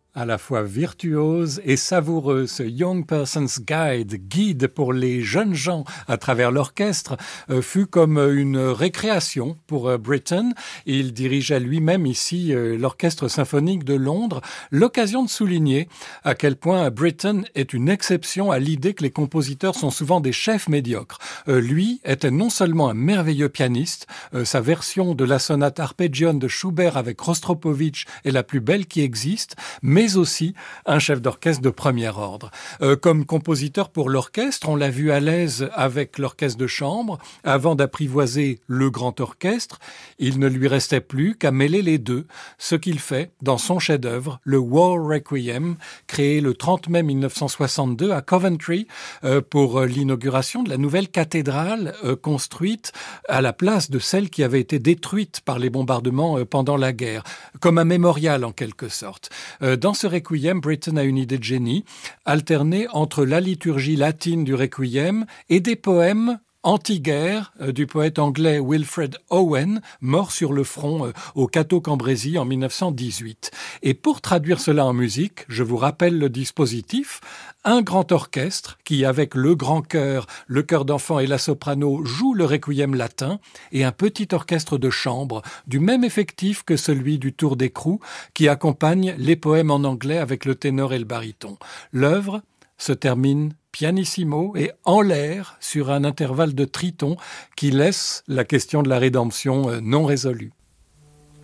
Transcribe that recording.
À la fois virtuose et savoureux, ce Young Person's guide pour les jeunes gens à travers l'orchestre, fut comme une récréation pour Britten. Il dirigeait lui-même ici l'Orchestre symphonique de Londres, l'occasion de souligner à quel point Britten est une exception à l'idée que les compositeurs sont souvent des chefs médiocres. Lui était non seulement un merveilleux pianiste, sa version de la sonate Arpeggione de Schubert avec Rostropovitch est la plus belle qui existe, mais aussi un chef d'orchestre de premier ordre. Comme compositeur pour l'orchestre, on l'a vu à l'aise avec l'orchestre de chambre. Avant d'apprivoiser le grand orchestre, il ne lui restait plus qu'à mêler les deux, ce qu'il fait dans son chef-d'œuvre, le War Requiem, créé le 30 mai 1962 à Coventry pour l'inauguration de la nouvelle cathédrale construite à la place de celle qui avait été détruite par les bombardements pendant la guerre, comme un mémorial en quelque sorte. Dans ce requiem, Britten a une idée de génie, alterner entre la liturgie latine du requiem et des poèmes anti-guerre du poète anglais Wilfred Owen, mort sur le front au Cateau-Cambrésis en 1918. Et pour traduire cela en musique, je vous rappelle le dispositif. Un grand orchestre qui, avec le grand chœur, le chœur d'enfant et la soprano, joue le requiem latin, et un petit orchestre de chambre, du même effectif que celui du Tour d'écrou, qui accompagne les poèmes en anglais avec le ténor et le baryton. L'œuvre se termine pianissimo et en l'air sur un intervalle de triton qui laisse la question de la rédemption non résolue.